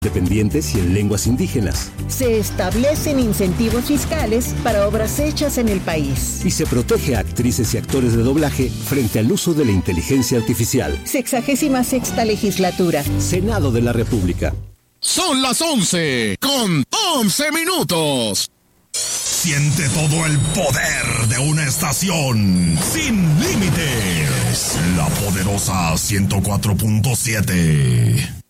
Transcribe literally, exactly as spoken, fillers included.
dependientes y en lenguas indígenas. Se establecen incentivos fiscales para obras hechas en el país. Y se protege a actrices y actores de doblaje frente al uso de la inteligencia artificial. Sexagésima sexta legislatura. Senado de la República. Son las once con once minutos. Siente todo el poder de una estación sin límites. La poderosa ciento cuatro punto siete.